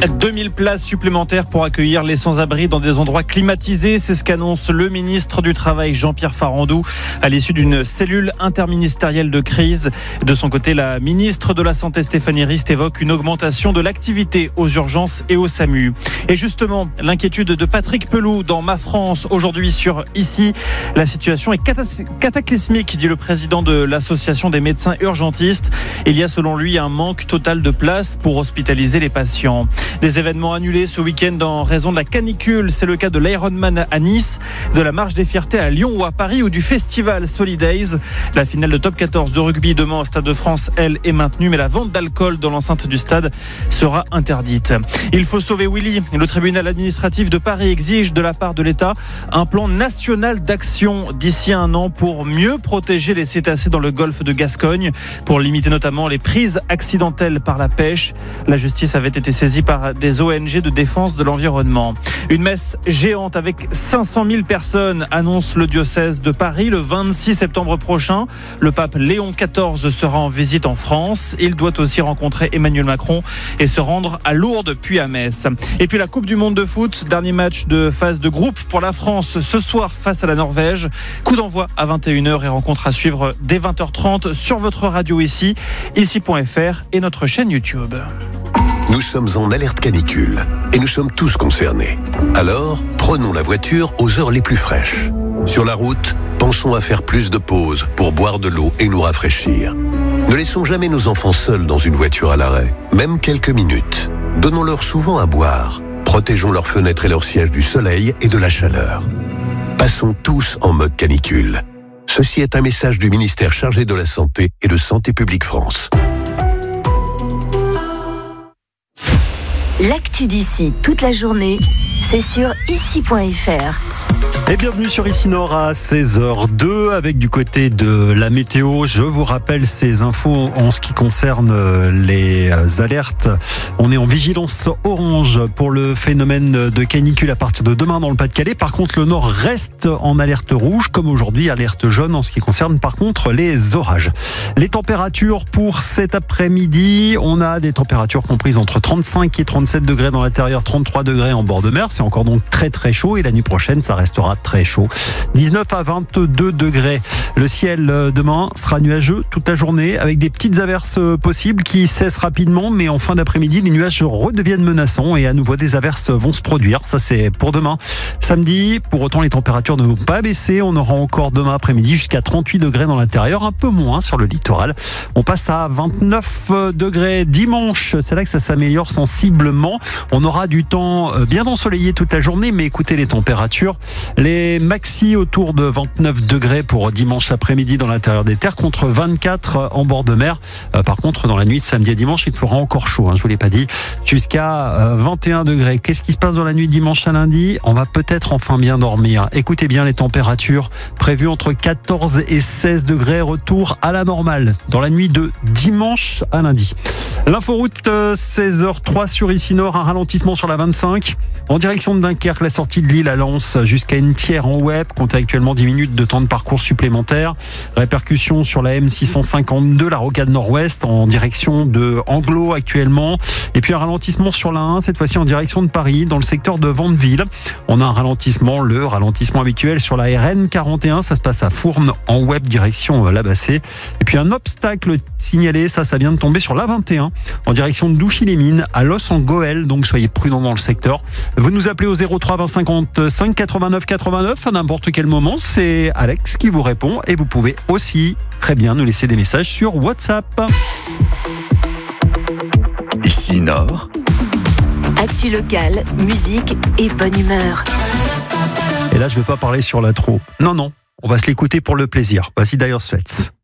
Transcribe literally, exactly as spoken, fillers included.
deux mille places supplémentaires pour accueillir les sans-abri dans des endroits climatisés. C'est ce qu'annonce le ministre du Travail Jean-Pierre Farandou à l'issue d'une cellule interministérielle de crise. De son côté, la ministre de la Santé Stéphanie Rist évoque une augmentation de l'activité aux urgences et au SAMU. Et justement, l'inquiétude de Patrick Pelou dans Ma France aujourd'hui sur Ici. La situation est cataclysmique, dit le président de l'association des médecins urgentistes. Il y a selon lui un manque total de places pour hospitaliser les patients. Des événements annulés ce week-end en raison de la canicule. C'est le cas de l'Ironman à Nice, de la Marche des Fiertés à Lyon ou à Paris ou du festival Solidays. La finale de top quatorze de rugby demain au Stade de France, elle, est maintenue, mais la vente d'alcool dans l'enceinte du stade sera interdite. Il faut sauver Willy. Le tribunal administratif de Paris exige de la part de l'État un plan national d'action d'ici un an pour mieux protéger les cétacés dans le golfe de Gascogne, pour limiter notamment les prises accidentelles par la pêche. La justice avait été saisie par des O N G de défense de l'environnement. Une messe géante avec cinq cent mille personnes annonce le diocèse de Paris le vingt-six septembre prochain. Le pape Léon quatorze sera en visite en France. Il doit aussi rencontrer Emmanuel Macron et se rendre à Lourdes puis à Metz. Et puis la Coupe du Monde de foot, dernier match de phase de groupe pour la France ce soir face à la Norvège. Coup d'envoi à vingt et une heures et rencontre à suivre dès vingt heures trente sur votre radio ici, ici point f r et notre chaîne YouTube. Nous sommes en alerte canicule et nous sommes tous concernés. Alors, prenons la voiture aux heures les plus fraîches. Sur la route, pensons à faire plus de pauses pour boire de l'eau et nous rafraîchir. Ne laissons jamais nos enfants seuls dans une voiture à l'arrêt, même quelques minutes. Donnons-leur souvent à boire. Protégeons leurs fenêtres et leurs sièges du soleil et de la chaleur. Passons tous en mode canicule. Ceci est un message du ministère chargé de la Santé et de Santé publique France. L'actu d'ici toute la journée, c'est sur ici point f r. Et bienvenue sur Ici Nord à seize heures deux avec du côté de la météo. Je vous rappelle ces infos en ce qui concerne les alertes. On est en vigilance orange pour le phénomène de canicule à partir de demain dans le Pas-de-Calais. Par contre, le Nord reste en alerte rouge, comme aujourd'hui, alerte jaune en ce qui concerne par contre les orages. Les températures pour cet après-midi, on a des températures comprises entre trente-cinq et trente-sept degrés dans l'intérieur, trente-trois degrés en bord de mer. C'est encore donc très très chaud et la nuit prochaine, ça restera très chaud. dix-neuf à vingt-deux degrés. Le ciel demain sera nuageux toute la journée avec des petites averses possibles qui cessent rapidement, mais en fin d'après-midi, les nuages redeviennent menaçants et à nouveau des averses vont se produire. Ça, c'est pour demain. Samedi, pour autant, les températures ne vont pas baisser. On aura encore demain après-midi jusqu'à trente-huit degrés dans l'intérieur, un peu moins sur le littoral. On passe à vingt-neuf degrés dimanche. C'est là que ça s'améliore sensiblement. On aura du temps bien ensoleillé toute la journée, mais écoutez les températures. Les maxi autour de vingt-neuf degrés pour dimanche après-midi dans l'intérieur des terres contre vingt-quatre en bord de mer. Euh, par contre, dans la nuit de samedi à dimanche, il fera encore chaud, hein, je vous l'ai pas dit, jusqu'à euh, vingt et un degrés. Qu'est-ce qui se passe dans la nuit de dimanche à lundi ? On va peut-être enfin bien dormir. Écoutez bien les températures prévues entre quatorze et seize degrés, retour à la normale dans la nuit de dimanche à lundi. L'inforoute euh, seize heures trois sur Ici Nord, un ralentissement sur la vingt-cinq en direction de Dunkerque, la sortie de Lille à Lens jusqu'à une tiers en web, comptez actuellement dix minutes de temps de parcours supplémentaire. Répercussion sur la M six cent cinquante-deux, la rocade nord-ouest en direction de Anglo actuellement. Et puis un ralentissement sur la un, cette fois-ci en direction de Paris, dans le secteur de Vandeville. On a un ralentissement, le ralentissement habituel sur la R N quarante et un, ça se passe à Fournes en web direction La Bassée. Et puis un obstacle signalé, ça, ça vient de tomber sur l'A vingt et un en direction de Douchy-les-Mines à Los en Goël, donc soyez prudents dans le secteur. Vous nous appelez au zéro trois vingt cinquante-cinq quatre-vingt-neuf quatre-vingt-neuf à n'importe quel moment, c'est Alex qui vous répond et vous pouvez aussi très bien nous laisser des messages sur WhatsApp. Ici Nord. Actu locale, musique et bonne humeur. Et là, je ne veux pas parler sur l'intro. Non, non, on va se l'écouter pour le plaisir. Voici Dire Straits.